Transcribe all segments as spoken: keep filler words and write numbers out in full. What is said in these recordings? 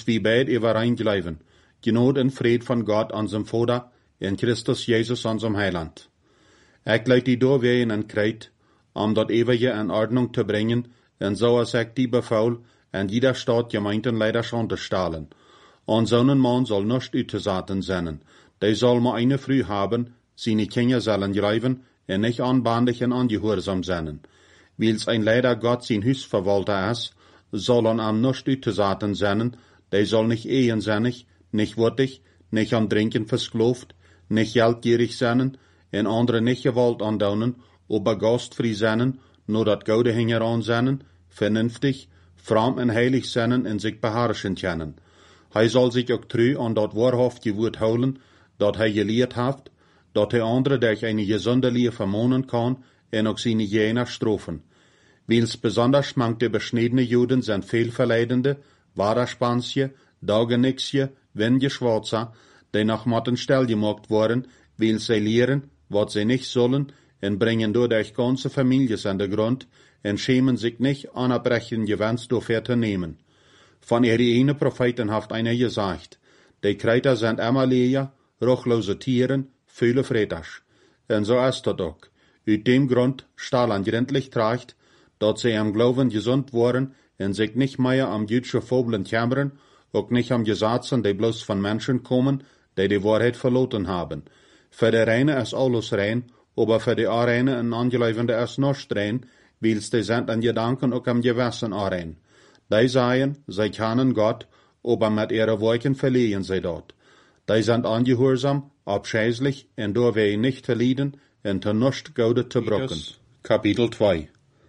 willst wie beid überein bleiben. Genot en Fried von Gott, unserem Vater, in Christus Jesus, unserem Heiland. Ik leid die door weer in een krijt, om dat eeuwige in Ordnung te brengen, en zoals ik die bevel, en jeder Staat Gemeindenleiders unterstellen. Und so ein Mann soll nicht uitgezaten zijn. Der soll maar eine Früh haben, seine Kinder sollen bleiben, en nicht anbandig en angehorsam zijn. Wils ein Leider Gott sein Huisverwalter ist, soll an am nicht uitgezaten zijn, der soll nicht ehensinnig, nicht wurtig, nicht am Trinken verskloft, nicht geldgierig zijn, en andere nicht Gewalt andaunen, aber gastfrei zijn, nur dat Goude hingeran zijn, vernünftig, fromm en heilig zijn en sich beherrschen können. Hij soll sich auch treu an dat wahrhaftige Wort houden, dat hij geleerd heeft, dat hij andere durch eine gesunde Leer vermonen kann, en auch seine jener strafen. Wils besonders manche beschnittene Juden sind fehlverleidende, Waderspansje, Daugenixje, Wendje Schwarzer, die nach Matten stell gemacht worden, wils sie lehren, wat sie nicht sollen, en bringen dadurch ganze Families an den Grund, en schämen sich nicht, anerbrechen Gewinns dafür zu nehmen. Von ihre eine Propheten haft einer gesagt, die Kreiter sind immer leer, ruchlose Tieren, viele Freitags. En so ist das auch. Uit dem Grund stahlen gründlich tracht, dat sie am Glauben gesund worden en sich nicht mehr am jüdische Fabeln kämmern, auch nicht am Gesetzen, die bloß von Menschen kommen, die die Wahrheit verloren haben. Für die Reine ist alles rein, aber für die Areine und Angeleivende ist nicht rein, wils die sind an Gedanken auch am Gewissen rein. Die sagen, sie kennen Gott, aber mit ihren Worten verlieren sie dort. Die sind ungehorsam, abscheulich, und da wir nicht verlieren, und zu nichts Gaude zu brücken. Kapitel zwei.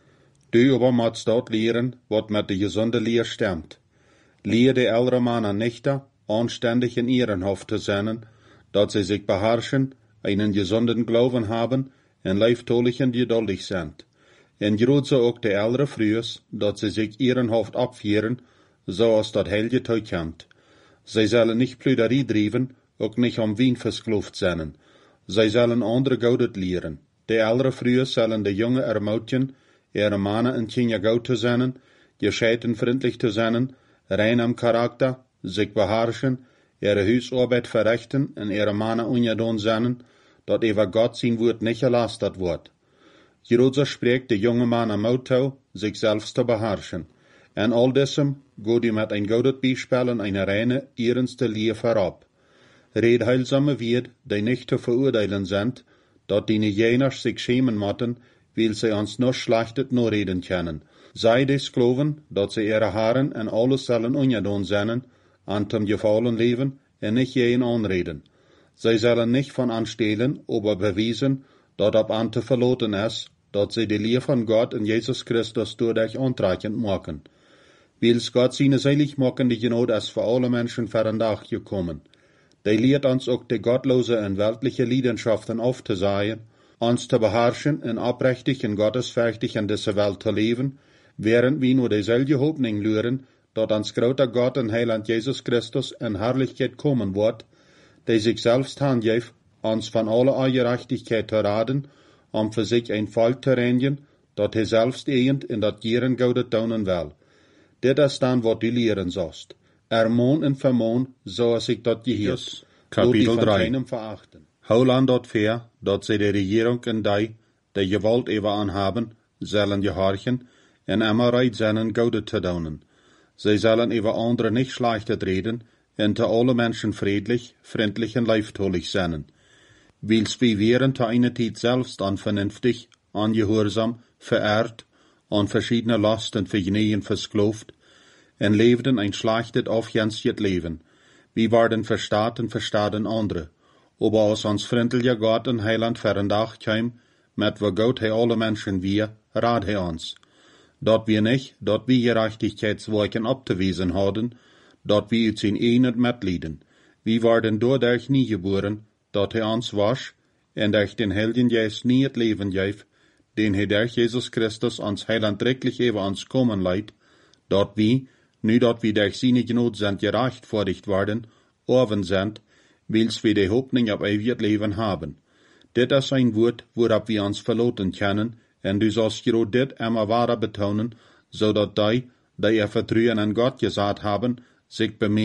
Du aber musst dort lehren, wat mit der gesunde Lehr stimmt. Lehr die ältere Männer nicht, anständig in ihren Hof zu sein, dat sie sich beherrschen, einen gesunden Glauben haben, und leiftolich und geduldig sind. En groot so auch die ältere Frühs, dat sie sich ihren Hof abführen, so als dat Helge teukämmt. Sie sollen nicht Plüderie driven, auch nicht am Wien verskloft sein. Sie sollen andere Gaudet lehren. Die ältere Frühs sollen die Junge ermutigen, ihre Männer und Kinder gut zu sein, gescheiten freundlich zu sein, rein am Charakter, sich beherrschen, ihre Hausarbeit verrichten und ihre Männer ungedon sein, dat über Gott sein Wort nicht erlastet wird. Jerozo spricht der junge Mann am Auto, sich selbst zu beherrschen. En all diesem geht ihm mit ein gutes Beispiel und eine reine, ernste Lehre vorab. Red heilsame wird, die nicht zu verurteilen sind, dat die jeners sich schämen motten, weil sie uns noch schlechtet nur reden können. Sei des Glauben, dat sie ihre Haaren en alles sollen ungedon sein, an dem Gefallen leben, en nicht jeden anreden. Sie sollen nicht von anstehlen, aber bewiesen, dat ab ante verloten ist, dat sie die Lehre von Gott in Jesus Christus dadurch antreichend machen. Wils Gott seine selig machende Genot ist für alle Menschen für den Tag gekommen. Die lehrt uns auch die gottlose und weltliche Leidenschaften aufzusehen, uns zu beherrschen und aufrichtig und gottesfürchtig in dieser Welt zu leben, während wir nur dieselbe Hoffnung lüren, dat uns großer Gott und Heiland Jesus Christus in Herrlichkeit kommen wird, die sich selbst handgeeft, uns von aller Ungerechtigkeit zu raden, um für sich ein Volk zu reinigen, dat er selbst ehend in dat Gieren Gaude taunen will. Dit is dan wat du lehren sollst. Ermahn und vermahn, so es sich dat gehiert. Kapitel drei. Hauland dort fair, dat sie die Regierung in die, die Gewalt über anhaben, sollen gehorchen, en immer reit seinen Gaude zu taunen. Sie sollen über andere nicht schlechtet reden, en zu alle Menschen friedlich, freundlich und leiftolich sein. Wils wir wären zu einer Zeit selbst unvernünftig, ungehorsam, verehrt, an verschiedene Lasten für Genien verskloft, en lebten ein schlechtet, aufgänzigt Leben. Wir waren verstaat und verstaden andere. Aber als uns freundlicher Gott und Heiland für den Tag kam, mit wo Gott he alle Menschen wir, rat he uns. Dort wir nicht, dort wir Gerechtigkeitswerken abzuwiesen hadden, dort wir uns in einen mitleiden. Wir waren dadurch nie geboren, dort he uns wasch, en durch den Helden Geist nie het Leben gef, den he durch Jesus Christus uns Heiland rechtlich über uns kommen leid, dort wir, nu dort wir durch seine Gnade sind gerechtfertigt worden, oven sind, wils wir die Hoffnung auf ewiges Leben haben. Dit ist ein Wort, worab wir uns verloten können, en du sollst gerade dit immer wahrer betonen, so dat die, die ihr Vertrauen an Gott gesagt haben, sich bemühen,